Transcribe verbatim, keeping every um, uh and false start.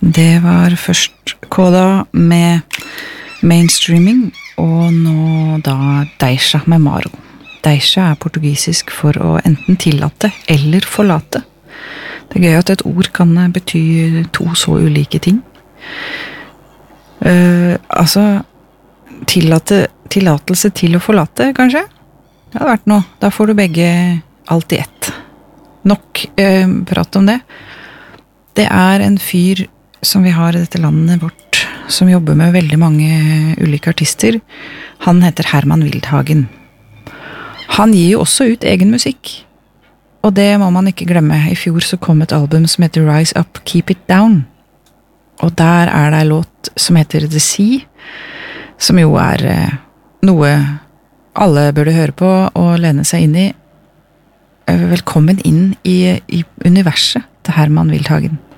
Det var først Koda med mainstreaming, og nå da Deixa med Maro. Deixa er portugisisk for å enten tillate eller forlate. Det er gøy at et ord kan bety to så ulike ting. Uh, altså, tillate, tillatelse til å forlate, kanskje? Det hadde vært noe. Da får du begge alt i ett. Nok uh, prat om det. Det er en fyr som vi har i dette landet vårt, som jobber med veldig mange ulike artister. Han heter Herman Wildhagen. Han gir jo også ut egen musikk. Og det må man ikke glemme. I fjor så kom et album som heter Rise Up, Keep It Down. Og der er det en låt som heter The Sea, som jo er eh, noe alle burde høre på og lene seg inn i. Velkommen inn i, i universet til Herman Wildhagen.